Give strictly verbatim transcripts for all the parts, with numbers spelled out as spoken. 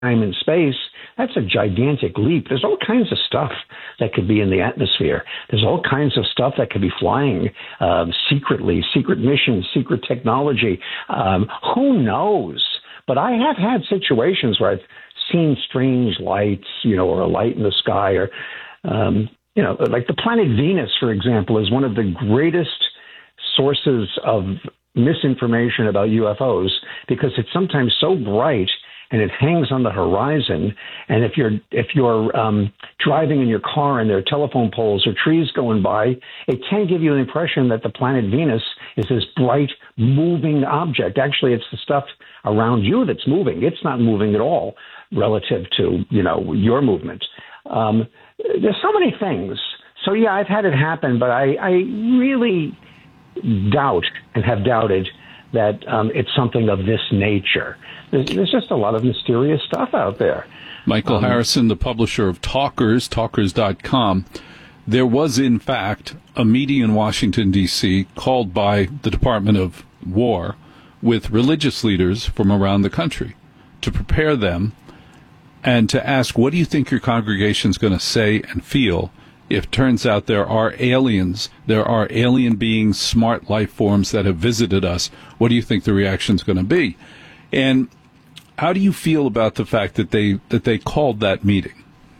time and space, that's a gigantic leap. There's all kinds of stuff that could be in the atmosphere. There's all kinds of stuff that could be flying um, secretly, secret missions, secret technology. Um, who knows? But I have had situations where I've seen strange lights, you know, or a light in the sky, or, um, you know, like the planet Venus, for example, is one of the greatest sources of misinformation about U F Os because it's sometimes so bright and it hangs on the horizon. And if you're if you're um, driving in your car and there are telephone poles or trees going by, it can give you an impression that the planet Venus is this bright, moving object. Actually, it's the stuff around you that's moving. It's not moving at all relative to, you know, your movement. Um, there's so many things. So, yeah, I've had it happen, but I, I really doubt and have doubted that um, it's something of this nature. There's, there's just a lot of mysterious stuff out there. Michael um, Harrison, the publisher of Talkers, talkers dot com. There was, in fact, a meeting in Washington, D C called by the Department of War with religious leaders from around the country to prepare them and to ask, what do you think your congregation's going to say and feel if it turns out there are aliens, there are alien beings, smart life forms that have visited us? What do you think the reaction's going to be? And how do you feel about the fact that they that they called that meeting?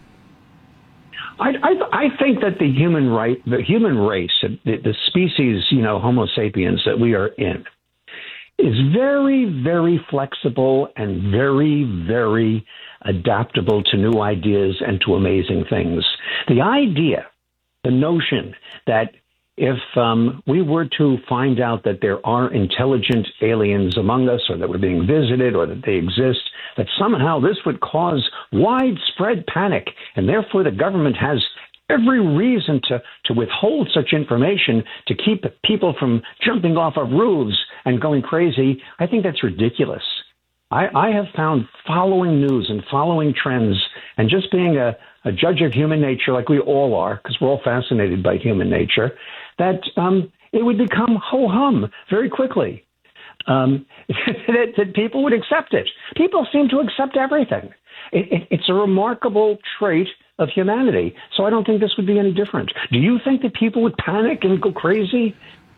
I, I, I think that the human right, the human race, the, the species, you know, Homo sapiens that we are in, is very, very flexible and very, very adaptable to new ideas and to amazing things. The idea, the notion that if um, we were to find out that there are intelligent aliens among us, or that we're being visited, or that they exist, that somehow this would cause widespread panic, and therefore the government has every reason to, to withhold such information to keep people from jumping off of roofs and going crazy, I think that's ridiculous. I, I have found following news and following trends and just being a, a judge of human nature, like we all are, because we're all fascinated by human nature, that um, it would become ho-hum very quickly. Um, that, that people would accept it. People seem to accept everything. It, it, it's a remarkable trait of humanity. So I don't think this would be any different. Do you think that people would panic and go crazy?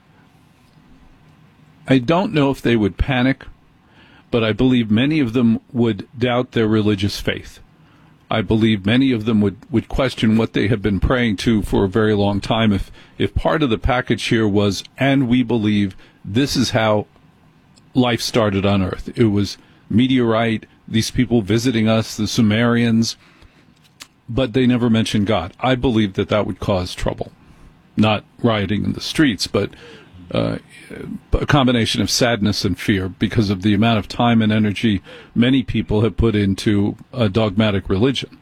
I don't know if they would panic, but I believe many of them would doubt their religious faith. I believe many of them would, would question what they have been praying to for a very long time. If if part of the package here was, and we believe this is how life started on Earth. It was meteorite, these people visiting us, the Sumerians, but they never mentioned God. I believe that that would cause trouble. Not rioting in the streets, but uh, a combination of sadness and fear because of the amount of time and energy many people have put into a dogmatic religion.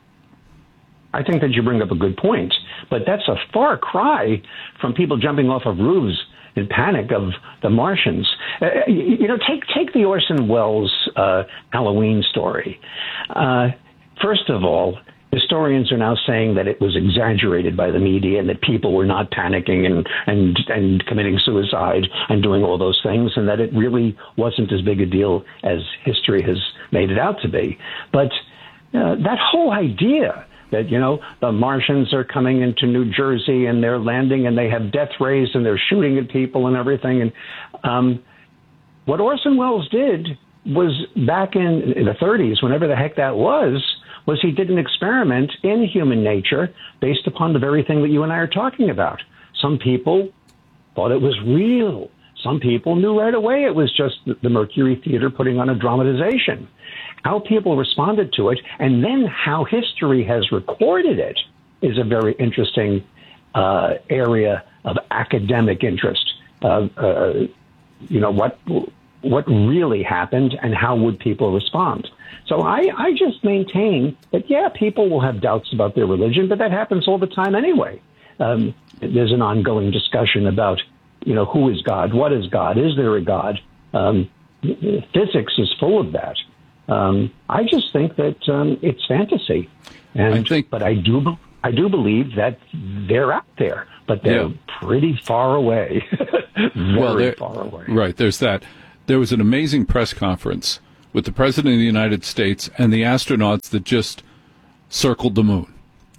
I think that you bring up a good point, but that's a far cry from people jumping off of roofs in panic of the Martians. Uh, you, you know, take take the Orson Welles uh, Halloween story. Uh, first of all, historians are now saying that it was exaggerated by the media and that people were not panicking and, and, and committing suicide and doing all those things, and that it really wasn't as big a deal as history has made it out to be. But uh, that whole idea that, you know, the Martians are coming into New Jersey and they're landing and they have death rays and they're shooting at people and everything. And um, what Orson Welles did was back in, in the thirties, whenever the heck that was, was he did an experiment in human nature based upon the very thing that you and I are talking about. Some people thought it was real. Some people knew right away it was just the Mercury Theater putting on a dramatization. How people responded to it, and then how history has recorded it, is a very interesting uh, area of academic interest. Uh, uh, you know, what what really happened and how would people respond? So I, I just maintain that, yeah, people will have doubts about their religion, but that happens all the time anyway. Um, there's an ongoing discussion about, you know, who is God? What is God? Is there a God? Um, physics is full of that. Um, I just think that um, it's fantasy, and I think, but I do I do believe that they're out there, but they're yeah. pretty far away, very well, far away. Right, there's that. There was an amazing press conference with the President of the United States and the astronauts that just circled the moon.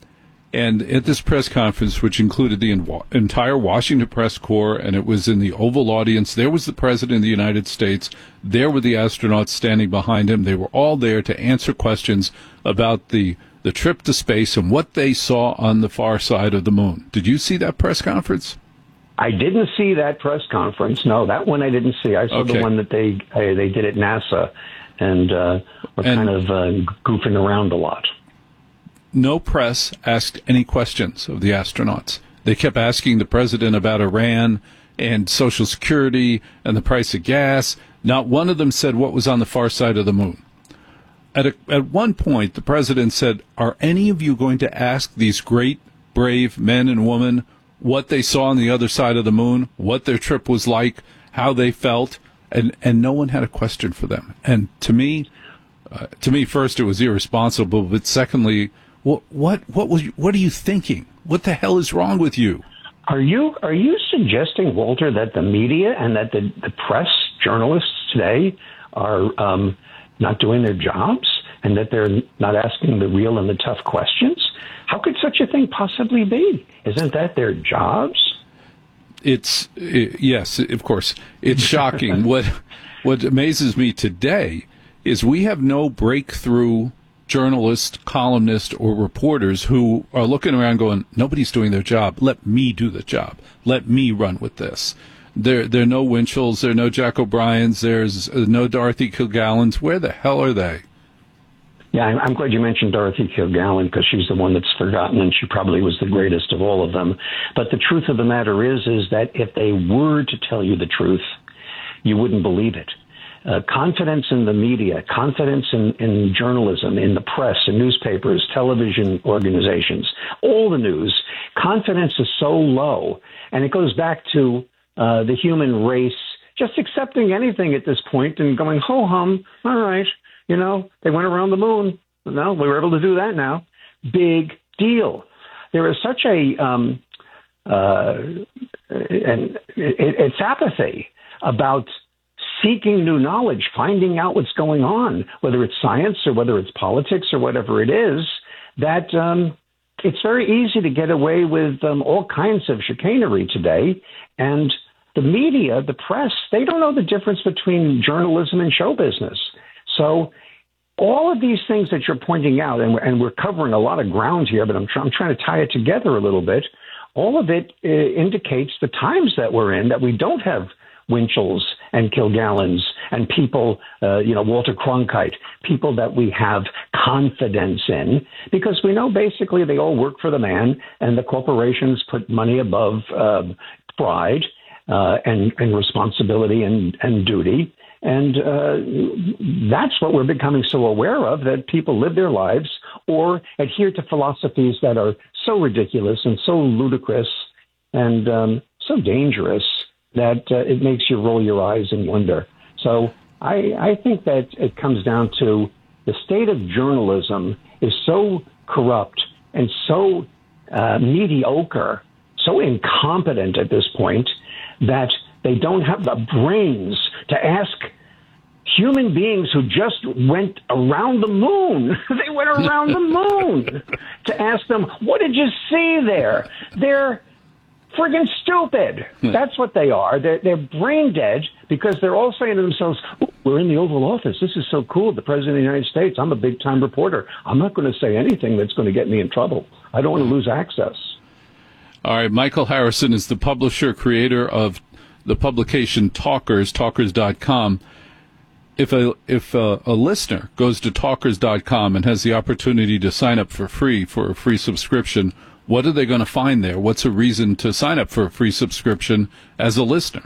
And at this press conference, which included the entire Washington press corps, and it was in the Oval audience, there was the President of the United States. There were the astronauts standing behind him. They were all there to answer questions about the, the trip to space and what they saw on the far side of the moon. Did you see that press conference? I didn't see that press conference. No, that one I didn't see. I saw okay. the one that they uh, they did at NASA, and uh, were and, kind of uh, goofing around a lot. No press asked any questions of the astronauts. They kept asking the president about Iran and Social Security and the price of gas. Not one of them said what was on the far side of the moon. At a, at one point, the president said, "Are any of you going to ask these great, brave men and women what they saw on the other side of the moon, what their trip was like, how they felt?" And and no one had a question for them. And to me, uh, to me, first it was irresponsible, but secondly, What what what was what are you thinking? What the hell is wrong with you? Are you are you suggesting, Walter, that the media and that the, the press, journalists today are um, not doing their jobs and that they're not asking the real and the tough questions? How could such a thing possibly be? Isn't that their jobs? It's it, yes, of course. It's shocking. what what amazes me today is we have no breakthrough journalists, columnists, or reporters who are looking around going, nobody's doing their job. Let me do the job. Let me run with this. There, there are no Winchells. There are no Jack O'Briens. There's no Dorothy Kilgallons. Where the hell are they? Yeah, I'm glad you mentioned Dorothy Kilgallen because she's the one that's forgotten, and she probably was the greatest of all of them. But the truth of the matter is, is that if they were to tell you the truth, you wouldn't believe it. Uh, confidence in the media, confidence in, in journalism, in the press, in newspapers, television organizations, all the news, confidence is so low. And it goes back to uh, the human race just accepting anything at this point and going, ho hum, all right, you know, they went around the moon. No, we were able to do that now. Big deal. There is such a, um, uh, and it, it's apathy about seeking new knowledge, finding out what's going on, whether it's science or whether it's politics or whatever it is, that um, it's very easy to get away with um, all kinds of chicanery today. And the media, the press, they don't know the difference between journalism and show business. So all of these things that you're pointing out, and we're, and we're covering a lot of ground here, but I'm, try, I'm trying to tie it together a little bit. All of it uh, indicates the times that we're in, that we don't have Winchells and Kilgallons and people, uh, you know, Walter Cronkite, people that we have confidence in, because we know basically they all work for the man, and the corporations put money above uh, pride uh, and, and responsibility and, and duty. And uh, that's what we're becoming so aware of, that people live their lives or adhere to philosophies that are so ridiculous and so ludicrous and um, so dangerous that uh, it makes you roll your eyes and wonder. So I, I think that it comes down to the state of journalism is so corrupt and so uh, mediocre, so incompetent at this point, that they don't have the brains to ask human beings who just went around the moon. They went around the moon to ask them, what did you see there? They're friggin' stupid. That's what they are. They're, they're brain dead because they're all saying to themselves, we're in the Oval Office. This is so cool. The President of the United States. I'm a big-time reporter. I'm not going to say anything that's going to get me in trouble. I don't want to lose access. All right. Michael Harrison is the publisher, creator of the publication Talkers, talkers dot com. If a if a, a listener goes to talkers dot com and has the opportunity to sign up for free for a free subscription, what are they going to find there? What's a reason to sign up for a free subscription as a listener?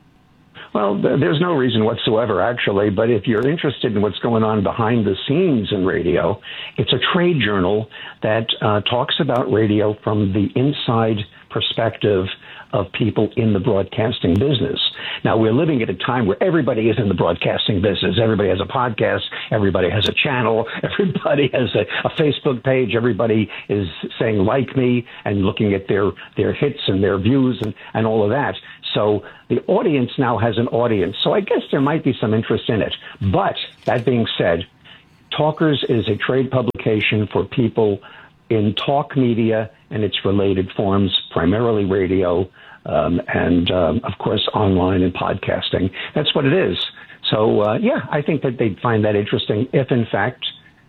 Well, there's no reason whatsoever, actually. But if you're interested in what's going on behind the scenes in radio, it's a trade journal that uh, talks about radio from the inside perspective of people in the broadcasting business. Now, we're living at a time where everybody is in the broadcasting business. Everybody has a podcast. Everybody has a channel. Everybody has a, a Facebook page. Everybody is saying, like me, and looking at their, their hits and their views and, and all of that. So the audience now has an audience. So I guess there might be some interest in it. But that being said, Talkers is a trade publication for people in talk media and its related forms, primarily radio, um, and, um, of course, online and podcasting. That's what it is. So, uh, yeah, I think that they'd find that interesting if, in fact,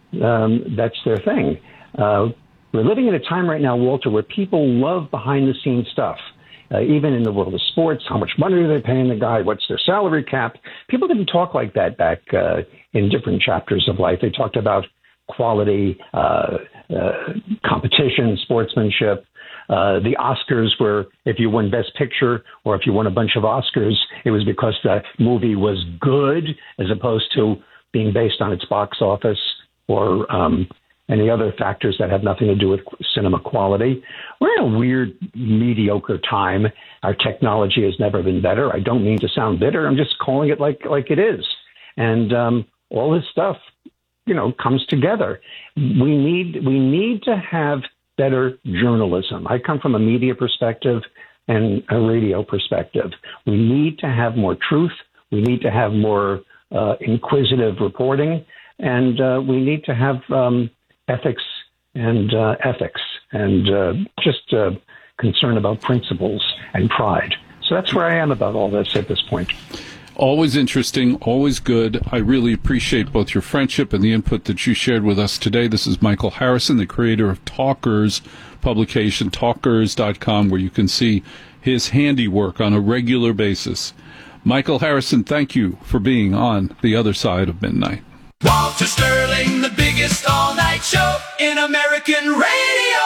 um, that's their thing. Uh, we're living in a time right now, Walter, where people love behind-the-scenes stuff. Uh, even in the world of sports, how much money are they paying the guy? What's their salary cap? People didn't talk like that back uh, in different chapters of life. They talked about quality, uh, uh, competition, sportsmanship. Uh, the Oscars were, if you won Best Picture or if you won a bunch of Oscars, it was because the movie was good as opposed to being based on its box office or um, any other factors that have nothing to do with cinema quality. We're in a weird, mediocre time. Our technology has never been better. I don't mean to sound bitter. I'm just calling it like like it is. And um, all this stuff, you know, comes together. We need we need to have better journalism. I come from a media perspective and a radio perspective. We need to have more truth. We need to have more uh, inquisitive reporting. And uh, we need to have um, ethics and uh, ethics and uh, just uh, concern about principles and pride. So that's where I am about all this at this point. Always interesting, always good. I really appreciate both your friendship and the input that you shared with us today. This is Michael Harrison, the creator of Talkers publication, talkers dot com, where you can see his handiwork on a regular basis. Michael Harrison, thank you for being on The Other Side of Midnight. Walter Sterling, the biggest all-night show in American radio.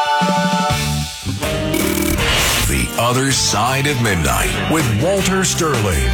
The Other Side of Midnight with Walter Sterling.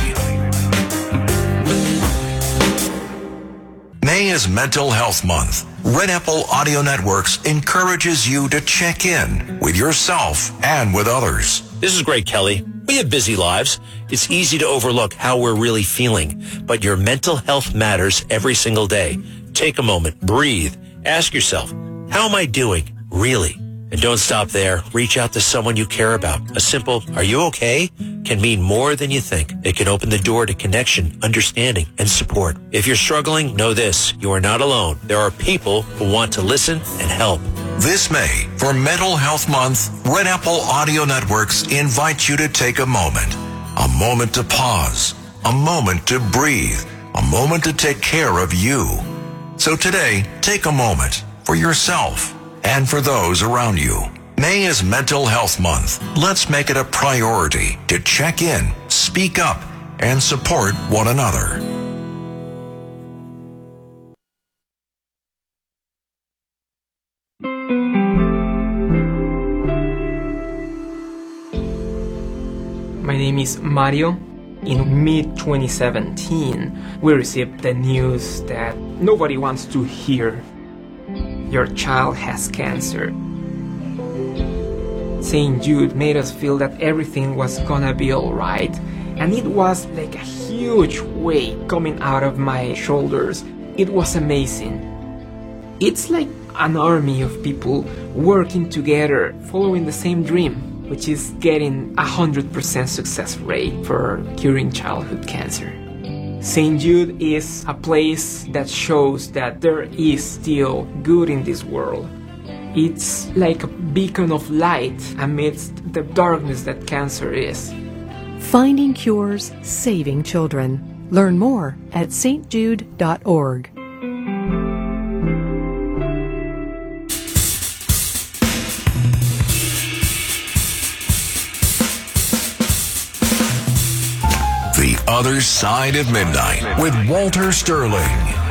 May is Mental Health Month. Red Apple Audio Networks encourages you to check in with yourself and with others. This is Greg Kelly. We have busy lives. It's easy to overlook how we're really feeling, but your mental health matters every single day. Take a moment, breathe, ask yourself, how am I doing, really? And don't stop there. Reach out to someone you care about. A simple, are you okay? Can mean more than you think. It can open the door to connection, understanding, and support. If you're struggling, know this, you are not alone. There are people who want to listen and help. This May, for Mental Health Month, Red Apple Audio Networks invite you to take a moment. A moment to pause. A moment to breathe. A moment to take care of you. So today, take a moment for yourself and for those around you. May is Mental Health Month. Let's make it a priority to check in, speak up, and support one another. My name is Mario. In mid twenty seventeen, we received the news that nobody wants to hear. Your child has cancer. Saint Jude made us feel that everything was gonna be alright, and it was like a huge weight coming out of my shoulders. It was amazing. It's like an army of people working together, following the same dream, which is getting a one hundred percent success rate for curing childhood cancer. Saint Jude is a place that shows that there is still good in this world. It's like a beacon of light amidst the darkness that cancer is. Finding cures, saving children. Learn more at s t jude dot org. The Other Side of Midnight with Walter Sterling.